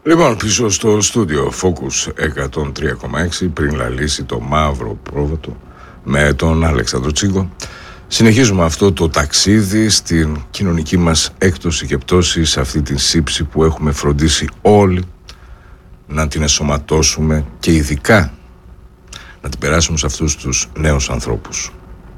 Λοιπόν, πίσω στο στούντιο Focus 103,6 πριν λαλήσει το μαύρο πρόβατο με τον Αλέξανδρο Τσίγκο. Συνεχίζουμε αυτό το ταξίδι στην κοινωνική μας έκπτωση και πτώση, σε αυτή την σύψη που έχουμε φροντίσει όλοι να την εσωματώσουμε και ειδικά να την περάσουμε σε αυτούς τους νέους ανθρώπους.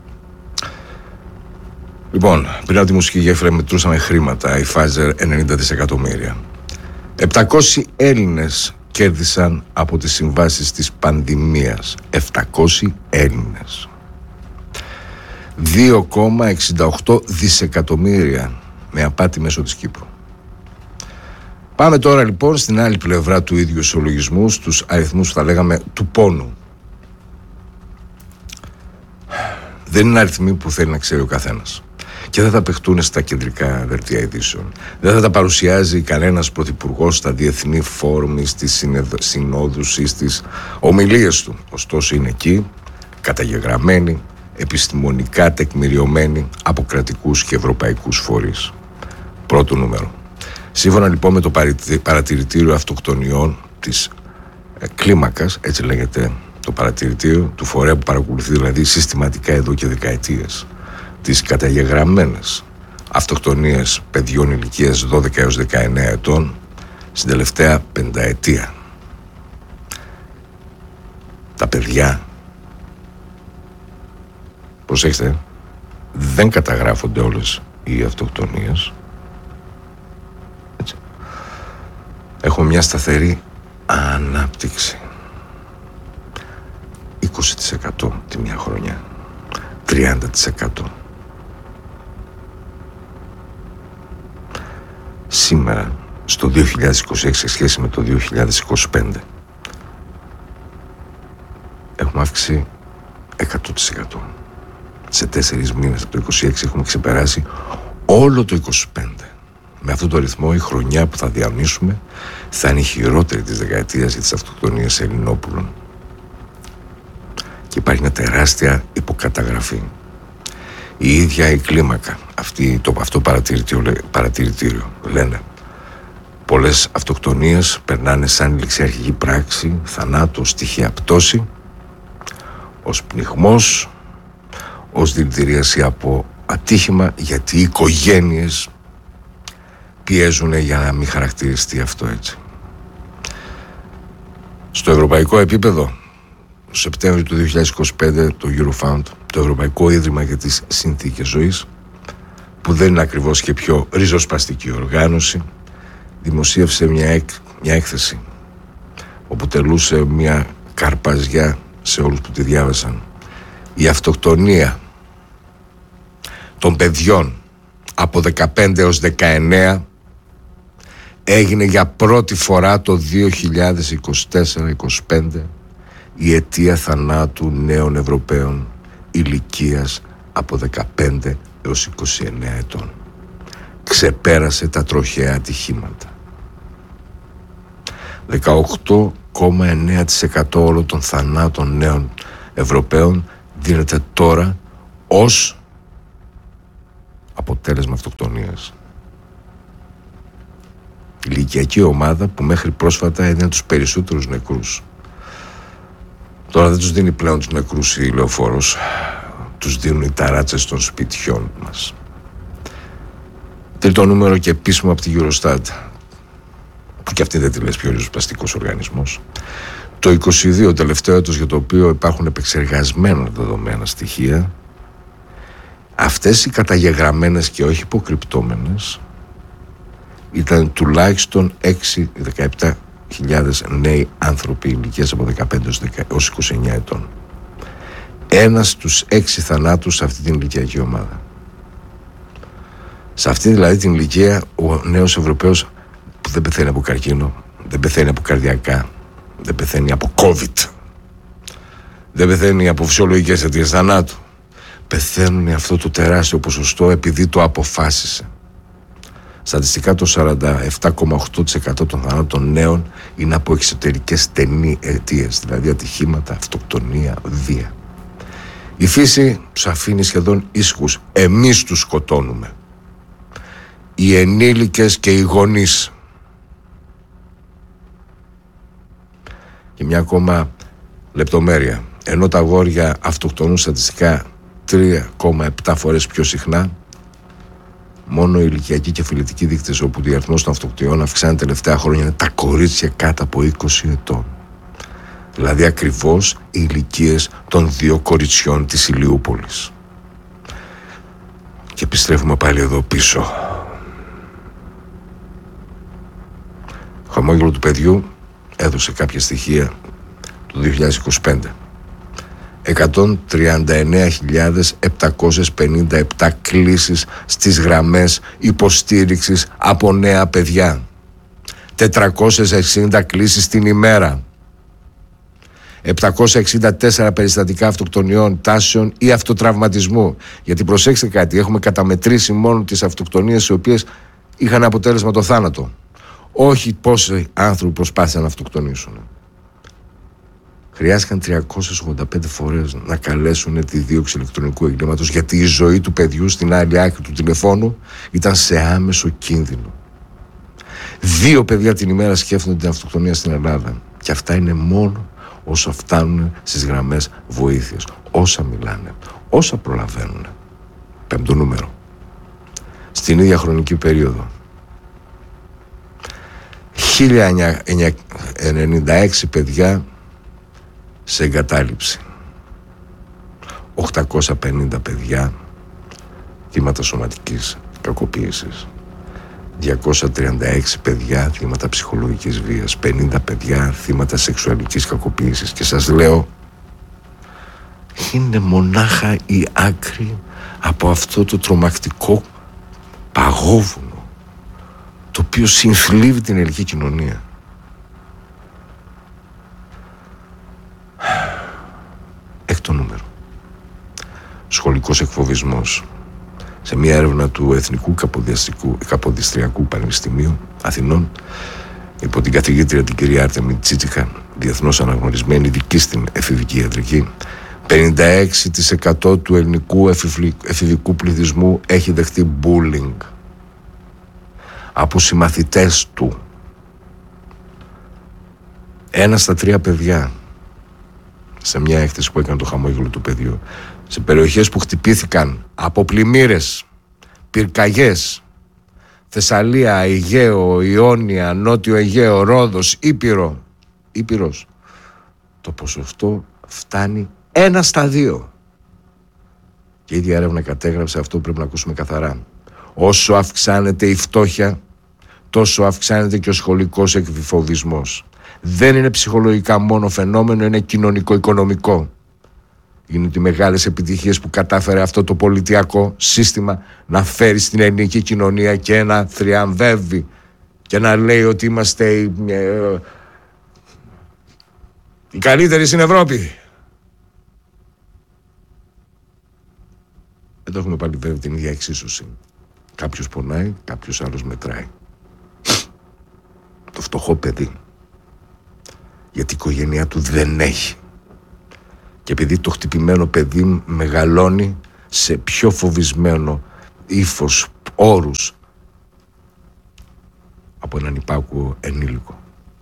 Λοιπόν, πριν από τη μουσική γέφυρα μετρούσαμε χρήματα, η Pfizer 90 δισεκατομμύρια. 700 Έλληνες κέρδισαν από τις συμβάσεις της πανδημίας. 700 Έλληνες. 2,68 δισεκατομμύρια με απάτη μέσω της Κύπρου. Πάμε τώρα λοιπόν στην άλλη πλευρά του ίδιου ισολογισμού, στους αριθμούς που θα λέγαμε του πόνου. Δεν είναι αριθμοί που θέλει να ξέρει ο καθένας. Και δεν θα παιχτούν στα κεντρικά δελτία ειδήσεων. Δεν θα τα παρουσιάζει κανένας πρωθυπουργός στα διεθνή φόρουμ, στις συνόδους ή στις ομιλίες του. Ωστόσο είναι εκεί, καταγεγραμμένοι, επιστημονικά τεκμηριωμένοι από κρατικούς και ευρωπαϊκούς φορείς. Πρώτο νούμερο. Σύμφωνα λοιπόν με το παρατηρητήριο αυτοκτονιών της κλίμακας, έτσι λέγεται το παρατηρητήριο του φορέα που παρακολουθεί δηλαδή συστηματικά εδώ και δεκαετίες τις καταγεγραμμένες αυτοκτονίες παιδιών ηλικίας 12 έως 19 ετών στην τελευταία πενταετία. Τα παιδιά, προσέξτε, δεν καταγράφονται όλες οι αυτοκτονίες. Έτσι. Έχουμε μια σταθερή ανάπτυξη. 20% τη μια χρονιά, 30%. Σήμερα, στο 2026 σε σχέση με το 2025, έχουμε αύξηση 100%. Σε 4 μήνες από το 26 έχουμε ξεπεράσει όλο το 25. Με αυτό το ρυθμό η χρονιά που θα διανύσουμε θα είναι η χειρότερη της δεκαετίας για τις αυτοκτονίες Ελληνόπουλων. Και υπάρχει μια τεράστια υποκαταγραφή. Η ίδια η κλίμακα, αυτό παρατηρητήριο λένε πολλές αυτοκτονίες περνάνε σαν ληξιαρχική πράξη, θανάτου, στοιχεία πτώση, ως πνιγμός, ως δηλητηρίαση από ατύχημα, γιατί οι οικογένειες πιέζουν για να μην χαρακτηριστεί αυτό έτσι. Στο ευρωπαϊκό επίπεδο, το Σεπτέμβριο του 2025, το Eurofound, το Ευρωπαϊκό Ίδρυμα για τις Συνθήκες Ζωής, που δεν είναι ακριβώς και πιο ριζοσπαστική οργάνωση, δημοσίευσε μια έκθεση όπου τελούσε μια καρπαζιά σε όλους που τη διάβασαν. Η αυτοκτονία των παιδιών από 15 έως 19 έγινε για πρώτη φορά το 2024-25 η αιτία θανάτου νέων Ευρωπαίων ηλικίας από 15 έως 29 ετών. Ξεπέρασε τα τροχαία ατυχήματα. 18,9% όλων των θανάτων νέων Ευρωπαίων δίνεται τώρα ως αποτέλεσμα αυτοκτονίας. Η ηλικιακή ομάδα που μέχρι πρόσφατα έδινε τους περισσότερους νεκρούς. Τώρα δεν τους δίνει πλέον τους νεκρούς η λεωφόρος, τους δίνουν οι ταράτσες των σπιτιών μας. Τρίτο νούμερο και επίσημο από τη Eurostat, που και αυτή δεν τη λες πιο ριζοσπαστικός οργανισμός. Το 22, τελευταίο έτος για το οποίο υπάρχουν επεξεργασμένα δεδομένα στοιχεία, αυτές οι καταγεγραμμένες και όχι υποκρυπτόμενες ήταν τουλάχιστον 6-17.000 νέοι άνθρωποι ηλικίας από 15 έως 29 ετών. Ένας στους 6 θανάτους σε αυτή την ηλικιακή ομάδα. Σε αυτή δηλαδή την ηλικία ο νέος Ευρωπαίος που δεν πεθαίνει από καρκίνο, δεν πεθαίνει από καρδιακά, δεν πεθαίνει από COVID, δεν πεθαίνει από φυσιολογικές αιτίες θανάτου, πεθαίνουν αυτό το τεράστιο ποσοστό επειδή το αποφάσισε. Στατιστικά το 47,8% των θανάτων νέων είναι από εξωτερικές στενή αιτίες, δηλαδή ατυχήματα, αυτοκτονία, βία. Η φύση τους αφήνει σχεδόν ήσυχους. Εμείς τους σκοτώνουμε. Οι ενήλικες και οι γονείς. Και μια ακόμα λεπτομέρεια. Ενώ τα αγόρια αυτοκτονούν στατιστικά 3,7 φορές πιο συχνά, μόνο οι ηλικιακοί και φυλετικοί δείκτες όπου ο αριθμός των αυτοκτονιών αυξάνεται τελευταία χρόνια είναι τα κορίτσια κάτω από 20 ετών. Δηλαδή ακριβώς οι ηλικίες των 2 κοριτσιών της Ηλιούπολης. Και επιστρέφουμε πάλι εδώ πίσω. Ο χαμόγελο του παιδιού έδωσε κάποια στοιχεία του 2025. 139.757 κλήσεις στις γραμμές υποστήριξης από νέα παιδιά. 460 κλήσεις την ημέρα. 764 περιστατικά αυτοκτονιών, τάσεων ή αυτοτραυματισμού. Γιατί προσέξτε κάτι, έχουμε καταμετρήσει μόνο τις αυτοκτονίες οι οποίες είχαν αποτέλεσμα το θάνατο. Όχι πόσοι άνθρωποι προσπάθησαν να αυτοκτονήσουν. Χρειάστηκαν 385 φορές να καλέσουν τη δίωξη ηλεκτρονικού εγκλήματος, γιατί η ζωή του παιδιού στην άλλη άκρη του τηλεφώνου ήταν σε άμεσο κίνδυνο. 2 παιδιά την ημέρα σκέφτονται την αυτοκτονία στην Ελλάδα. Και αυτά είναι μόνο όσα φτάνουν στις γραμμές βοήθειας. Όσα μιλάνε, όσα προλαβαίνουν. 5ο νούμερο. Στην ίδια χρονική περίοδο 1096 παιδιά σε εγκατάλειψη. 850 παιδιά θύματα σωματικής κακοποίησης. 236 παιδιά θύματα ψυχολογικής βίας. 50 παιδιά θύματα σεξουαλικής κακοποίησης. Και σας λέω, είναι μονάχα η άκρη από αυτό το τρομακτικό παγόβουνο το οποίο συνθλίβει την ελληνική κοινωνία. Έκτο νούμερο. Σχολικός εκφοβισμός. Σε μια έρευνα του Εθνικού Καποδιστριακού Πανεπιστημίου Αθηνών, υπό την καθηγήτρια την κυρία Άρτεμη Τσίτσιχα, διεθνώς αναγνωρισμένη ειδική στην εφηβική ιατρική, 56% του ελληνικού εφηβικού πληθυσμού έχει δεχτεί bullying από συμμαθητές του. 1 στα 3 παιδιά, σε μια έκθεση που έκανε το χαμόγελο του παιδιού, σε περιοχές που χτυπήθηκαν από πλημμύρες, πυρκαγιές, Θεσσαλία, Αιγαίο, Ιόνια, Νότιο Αιγαίο, Ρόδος, Ήπειρος, το ποσοστό φτάνει 1 στα 2. Και η ίδια έρευνα κατέγραψε αυτό που πρέπει να ακούσουμε καθαρά. Όσο αυξάνεται η φτώχεια, τόσο αυξάνεται και ο σχολικός εκφοβισμός. Δεν είναι ψυχολογικά μόνο φαινόμενο, είναι κοινωνικο-οικονομικό. Είναι οι μεγάλες επιτυχίες που κατάφερε αυτό το πολιτιακό σύστημα να φέρει στην ελληνική κοινωνία και να θριαμβεύει και να λέει ότι είμαστε οι καλύτεροι στην Ευρώπη. Εδώ έχουμε πάλι βέβαια την ίδια εξίσωση. Κάποιος πονάει, κάποιος άλλος μετράει. Το φτωχό παιδί, γιατί η οικογένειά του δεν έχει. Και επειδή το χτυπημένο παιδί μεγαλώνει σε πιο φοβισμένο ύφος, όρους από έναν υπάκουο ενήλικο.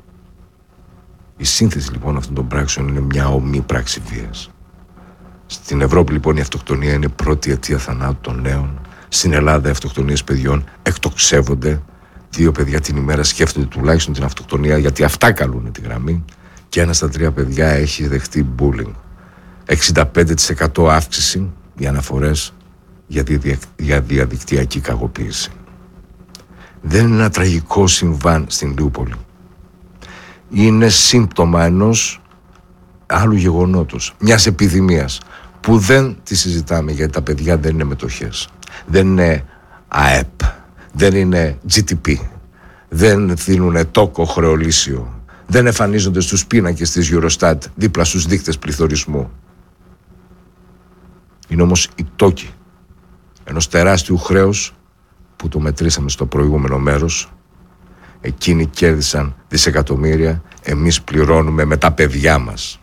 Η σύνθεση λοιπόν αυτών των πράξεων είναι μια ομή πράξη βίας. Στην Ευρώπη λοιπόν η αυτοκτονία είναι πρώτη αιτία θανάτου των νέων. Στην Ελλάδα οι αυτοκτονίες παιδιών εκτοξεύονται. 2 παιδιά την ημέρα σκέφτονται τουλάχιστον την αυτοκτονία, γιατί αυτά καλούν τη γραμμή. Και 1 στα 3 παιδιά έχει δεχτεί bullying. 65% αύξηση οι αναφορές για διαδικτυακή κακοποίηση. Δεν είναι ένα τραγικό συμβάν στην Ηλιούπολη. Είναι σύμπτωμα ενός άλλου γεγονότος, μιας επιδημίας που δεν τη συζητάμε, γιατί τα παιδιά δεν είναι μετοχές, δεν είναι ΑΕΠ, δεν είναι GDP, δεν δίνουν τόκο χρεολύσιο, δεν εμφανίζονται στους πίνακες της Eurostat δίπλα στους δείκτες πληθωρισμού. Είναι όμως οι τόκοι ενός τεράστιου χρέους που το μετρήσαμε στο προηγούμενο μέρος. Εκείνοι κέρδισαν δισεκατομμύρια, εμείς πληρώνουμε με τα παιδιά μας.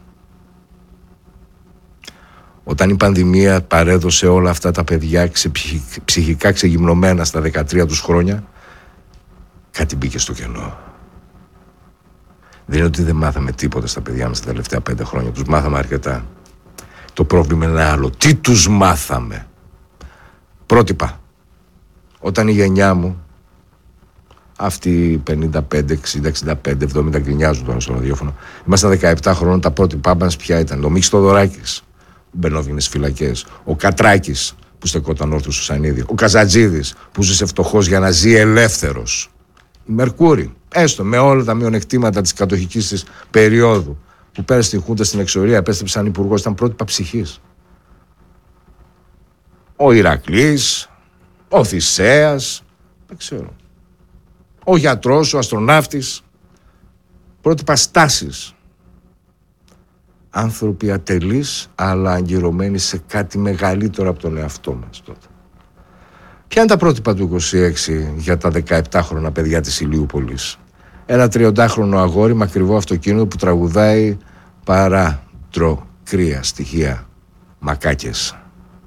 Όταν η πανδημία παρέδωσε όλα αυτά τα παιδιά ψυχικά ξεγυμνωμένα στα 13 τους χρόνια, κάτι μπήκε στο κενό. Δεν είναι ότι δεν μάθαμε τίποτα στα παιδιά μας τα τελευταία 5 χρόνια. Τους μάθαμε αρκετά. Το πρόβλημα είναι άλλο. Τι τους μάθαμε? Πρότυπα. Όταν η γενιά μου, αυτοί 55, 60, 65, 70 γκρινιάζουν τώρα στο ραδιόφωνο, ήμασταν 17 χρόνων, τα πρότυπά μας ποια ήταν? Ο Μίχης Θοδωράκης, που μπαινόβγαινε στις φυλακές. Ο Κατράκης, που στεκόταν όρθιος στο Σανίδι. Ο Καζατζίδης, που ζούσε φτωχός για να ζει ελεύθερος. Η Μερκούρη, έστω με όλα τα μειονεκτήματα της κατοχικής της περίοδου, που πέρασε τη Χούντα στην εξορία, επέστρεψε σαν υπουργός, ήταν πρότυπα ψυχής. Ο Ηρακλής, ο Θησέας, δεν ξέρω. Ο γιατρός, ο αστροναύτης, πρότυπα στάσης. Άνθρωποι ατελείς, αλλά αγκυρωμένοι σε κάτι μεγαλύτερο από τον εαυτό μας τότε. Ποια είναι τα πρότυπα του 26 για τα 17χρονα παιδιά της Ηλιούπολης? Ένα 30χρονο αγόρι με ακριβό αυτοκίνητο που τραγουδάει παρατροκρία στοιχεία, μακάκες.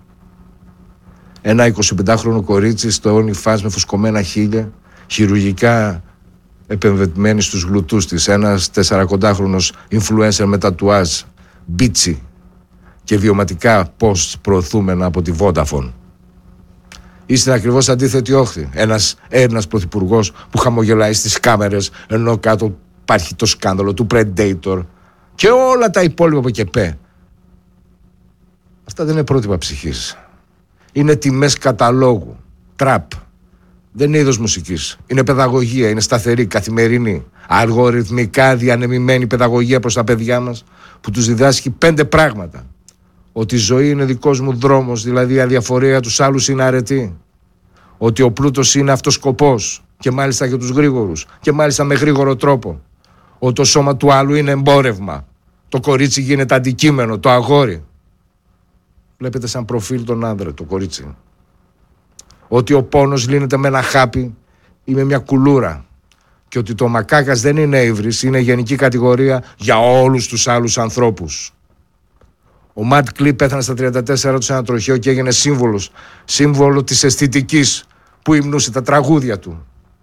Ένα 25χρονο κορίτσι στο OnlyFans με φουσκωμένα χείλια, χειρουργικά επεμβετμένη στους γλουτούς της. Ένας 40χρονος influencer με τατουάζ, μπίτσι και βιωματικά post προωθούμενα από τη Vodafone. Ή στην ακριβώς αντίθετη όχθη, ένας Έλληνας πρωθυπουργός που χαμογελάει στις κάμερες, ενώ κάτω υπάρχει το σκάνδαλο του Predator και όλα τα υπόλοιπα από και πέ. Αυτά δεν είναι πρότυπα ψυχής. Είναι τιμές καταλόγου, τραπ. Δεν είναι είδος μουσικής. Είναι παιδαγωγία, είναι σταθερή, καθημερινή, αλγοριθμικά διανεμημένη παιδαγωγία προς τα παιδιά μας, που τους διδάσκει 5 πράγματα. Ότι η ζωή είναι δικός μου δρόμος, δηλαδή η αδιαφορία για τους άλλους είναι αρετή. Ότι ο πλούτος είναι αυτός σκοπός, και μάλιστα για τους γρήγορους, και μάλιστα με γρήγορο τρόπο. Ότι το σώμα του άλλου είναι εμπόρευμα. Το κορίτσι γίνεται αντικείμενο, το αγόρι. Βλέπετε σαν προφίλ τον άνδρα, το κορίτσι. Ότι ο πόνος λύνεται με ένα χάπι ή με μια κουλούρα. Και ότι το μακάκας δεν είναι ύβρις, είναι γενική κατηγορία για όλους τους άλλους ανθρώπους. Ο Ματ Κλίπ πέθανε στα 34 του σε ένα τροχαίο και έγινε σύμβολο της αισθητικής που υμνούσε τα τραγούδια του.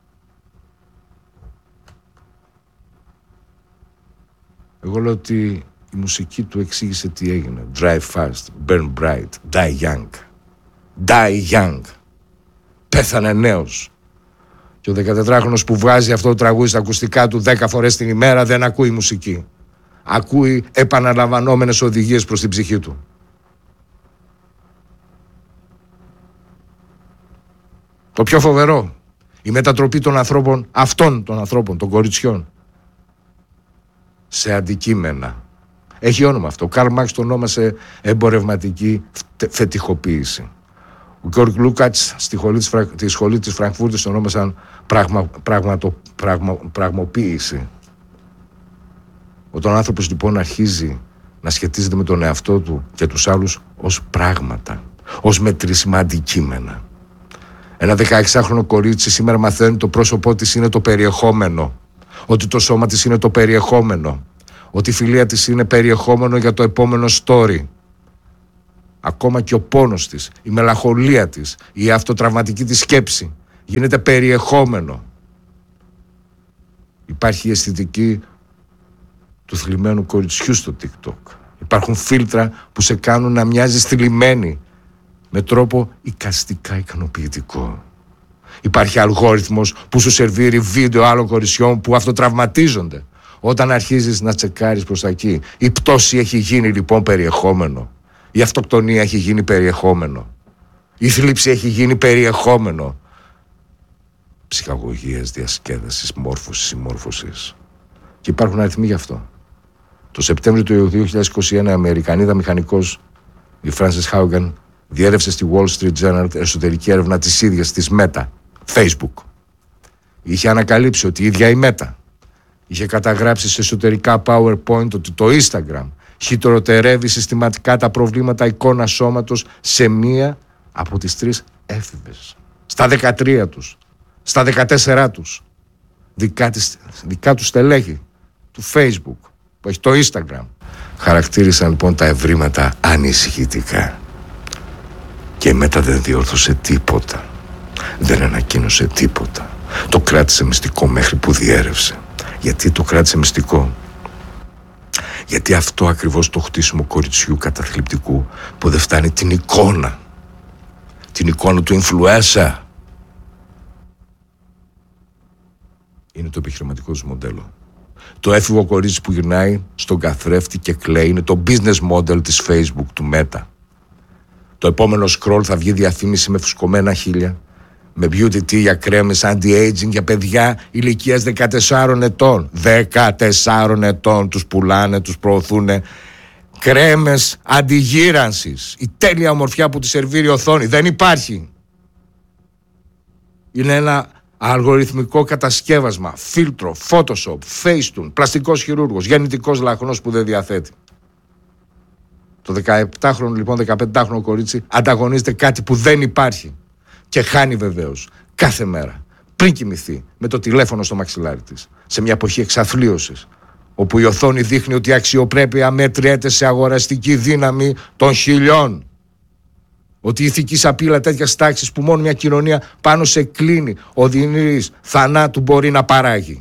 Εγώ λέω ότι η μουσική του εξήγησε τι έγινε. Drive fast, burn bright, die young. Die young. Πέθανε νέος. Και ο 14χρονος που βγάζει αυτό το τραγούδι στα ακουστικά του 10 φορές την ημέρα δεν ακούει μουσική. Ακούει επαναλαμβανόμενες οδηγίες προς την ψυχή του. Το πιο φοβερό, η μετατροπή των ανθρώπων, αυτών των ανθρώπων, των κοριτσιών, σε αντικείμενα. Έχει όνομα αυτό. Ο Καρλ Μάρξ το ονόμασε εμπορευματική φετιχοποίηση. Ο Γκιόργκ Λούκατς στη σχολή της Φραγκφούρτης το ονόμασαν πραγμοποίηση. Όταν ο άνθρωπος λοιπόν αρχίζει να σχετίζεται με τον εαυτό του και τους άλλους ως πράγματα, ως μετρήσιμα αντικείμενα. Ένα 16χρονο κορίτσι σήμερα μαθαίνει το πρόσωπό της είναι το περιεχόμενο, ότι το σώμα της είναι το περιεχόμενο, ότι η φιλία της είναι περιεχόμενο για το επόμενο story. Ακόμα και ο πόνος της, η μελαγχολία της, η αυτοτραυματική της σκέψη γίνεται περιεχόμενο. Υπάρχει η αισθητική του θλιμμένου κοριτσιού στο TikTok. Υπάρχουν φίλτρα που σε κάνουν να μοιάζεις θλιμμένη με τρόπο εικαστικά ικανοποιητικό. Υπάρχει αλγόριθμος που σου σερβίρει βίντεο άλλων κοριτσιών που αυτοτραυματίζονται. Όταν αρχίζεις να τσεκάρεις προς τα εκεί, η πτώση έχει γίνει λοιπόν περιεχόμενο. Η αυτοκτονία έχει γίνει περιεχόμενο. Η θλίψη έχει γίνει περιεχόμενο. Ψυχαγωγίας, διασκέδασης, μόρφωσης, συμμόρφωσης. Και υπάρχουν αριθμοί γι' αυτό. Το Σεπτέμβριο του 2021 η Αμερικανίδα μηχανικός, η Frances Haugen, διέρευσε στη Wall Street Journal εσωτερική έρευνα της ίδιας της Meta, Facebook. Είχε ανακαλύψει ότι η ίδια η Meta είχε καταγράψει σε εσωτερικά PowerPoint ότι το Instagram χειροτερεύει συστηματικά τα προβλήματα εικόνας σώματος σε μία από τις 3 έφηβες. Στα 13 τους, στα 14 τους. Δικά τους στελέχη του Facebook που έχει το Instagram. Χαρακτήρισαν λοιπόν τα ευρήματα ανησυχητικά. Και μετά δεν διόρθωσε τίποτα. Δεν ανακοίνωσε τίποτα. Το κράτησε μυστικό μέχρι που διέρευσε. Γιατί το κράτησε μυστικό? Γιατί αυτό ακριβώς το χτίσιμο κοριτσιού καταθλιπτικού που δεν φτάνει την εικόνα του influencer, είναι το επιχειρηματικό τους μοντέλο. Το έφηβο κορίτσι που γυρνάει στον καθρέφτη και κλαίει είναι το business model της Facebook, του Meta. Το επόμενο scroll θα βγει διαφήμιση με φουσκωμένα χείλια, με beauty tea για κρέμες anti-aging για παιδιά ηλικίας 14 ετών. 14 ετών τους πουλάνε, τους προωθούνε κρέμες αντιγύρανσης. Η τέλεια ομορφιά που τη σερβίρει η οθόνη δεν υπάρχει. Είναι ένα αλγοριθμικό κατασκεύασμα, φίλτρο, Photoshop, Facetune, πλαστικός χειρούργος, γεννητικός λαχνός που δεν διαθέτει. Το 17χρονο λοιπόν, 15χρονο κορίτσι ανταγωνίζεται κάτι που δεν υπάρχει και χάνει βεβαίως κάθε μέρα πριν κοιμηθεί με το τηλέφωνο στο μαξιλάρι της, σε μια εποχή εξαθλίωσης, όπου η οθόνη δείχνει ότι η αξιοπρέπεια μετριέται σε αγοραστική δύναμη των χιλιών. Ότι η ηθική σαπίλα τέτοιας τάξης που μόνο μια κοινωνία πάνω σε κλίνη οδυνηρής θανάτου μπορεί να παράγει.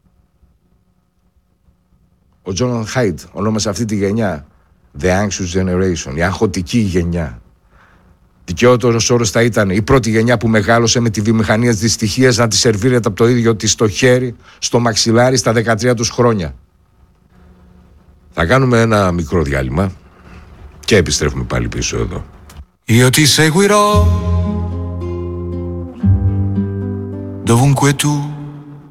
Ο Τζόναθαν Χάιντ ονόμασε αυτή τη γενιά The Anxious Generation, η αγχωτική γενιά. Δικαιότερος όρος θα ήταν η πρώτη γενιά που μεγάλωσε με τη βιομηχανία της δυστυχίας να τη σερβίρεται από το ίδιο της στο χέρι, στο μαξιλάρι στα 13 τους χρόνια. Θα κάνουμε ένα μικρό διάλειμμα και επιστρέφουμε πάλι πίσω εδώ. Io ti seguirò dovunque tu